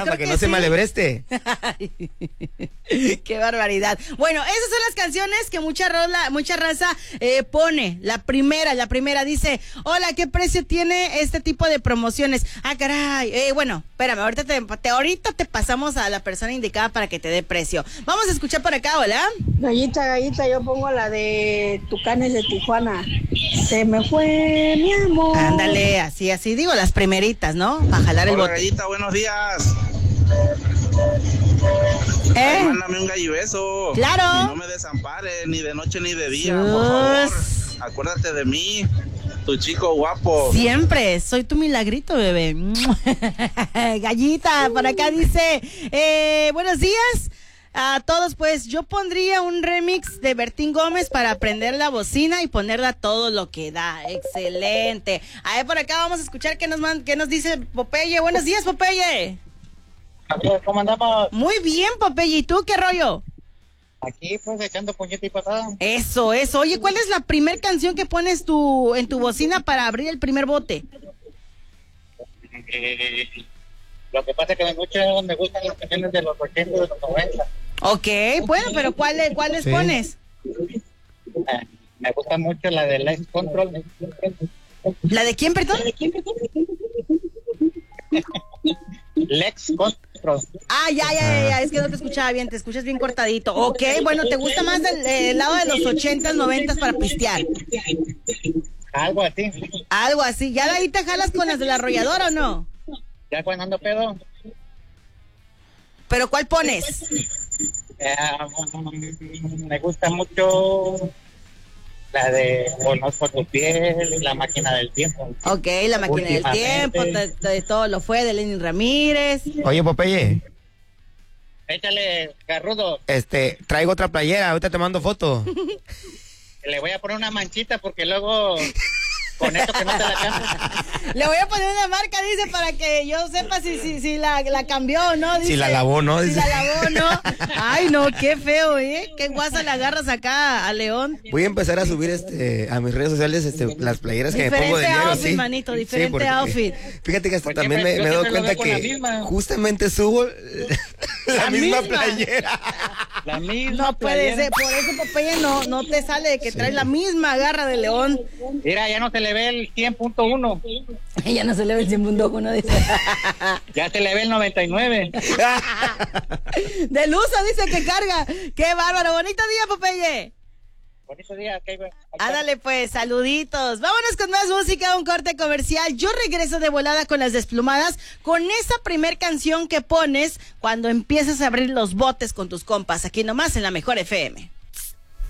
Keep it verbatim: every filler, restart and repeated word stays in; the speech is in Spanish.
para que, que no sí. se malebreste. Qué barbaridad. Bueno, esas son las canciones que mucha rola, mucha raza eh, pone. La primera, la primera dice, hola, ¿qué precio tiene este tipo de promociones? Ah, caray. Eh, bueno, espérame, ahorita te, te, ahorita te pasamos a la persona indicada para que te dé precio. Vamos a escuchar por acá, hola. Gallita, gallita, yo pongo la de Tucanes de Tijuana. Se me fue mi amor. Ándale, así, así digo, las primeritas, ¿no? Para jalar el Hola, bote. Gallita, buenos días. ¿Eh? Ay, mándame un gallo beso. Claro. Y no me desampares ni de noche ni de día, Sus... por favor. Acuérdate de mí, tu chico guapo. Siempre, soy tu milagrito, bebé. Gallita, por acá dice, eh, buenos días a todos. Pues yo pondría un remix de Bertín Gómez para prender la bocina y ponerla todo lo que da. Excelente. A ver, por acá vamos a escuchar qué nos, man, qué nos dice Popeye. Buenos días, Popeye. ¿Cómo andamos? Muy bien, Popeye. ¿Y tú qué rollo? Aquí, pues, echando puñeta y patada. Eso, eso. Oye, ¿cuál es la primer canción que pones tu, en tu bocina para abrir el primer bote? Eh, lo que pasa es que me, mucho, me gustan las canciones de los ochenta y de los noventa. Ok, bueno, pero ¿cuáles, cuáles sí. pones? Eh, me gusta mucho la de Lex Control. ¿La de quién, perdón? Lex Control. Ah, ya, ya, ya, ya, es que no te escuchaba bien, te escuchas bien cortadito. Ok, bueno, ¿te gusta más del eh, lado de los ochentas, noventas para pistear? Algo así. Algo así. ¿Ya de ahí te jalas con las de la arrolladora o no? Ya cuando ando pedo. ¿Pero cuál pones? Eh, me gusta mucho la de Conozco tu piel, La máquina del tiempo. Ok, La máquina del tiempo, de, de todo lo fue, de Lenin Ramírez. Oye, Popeye. Échale, Garrudo. Este, traigo otra playera, ahorita te mando foto. Le voy a poner una manchita porque luego con esto que no te la canto. Le voy a poner una marca, dice, para que yo sepa si, si, si la, la cambió o no. Dice, si la lavó, ¿no? Dice. Si la lavó, ¿no? Ay, no, qué feo, ¿eh? Qué guasa le agarras acá a León. Voy a empezar a subir este a mis redes sociales este, las playeras que diferente me pongo de diario, outfit, sí. manito, diferente sí, porque, outfit. Fíjate que hasta también me, me he dado cuenta que justamente subo la, la misma, misma playera. La misma No puede ser, por eso, Popeye, no, no te sale de que sí. traes la misma garra de León. Mira, ya no se le ve el cien punto uno. Ya no se le ve el cien punto uno, dice. Ya se le ve el noventa y nueve. De Luza dice que carga. Qué bárbaro. Bonito día, Popeye. Bonito día. Okay, Ándale pues, saluditos. Vámonos con más música, un corte comercial. Yo regreso de volada con Las Desplumadas, con esa primer canción que pones cuando empiezas a abrir los botes con tus compas, aquí nomás en La Mejor F M.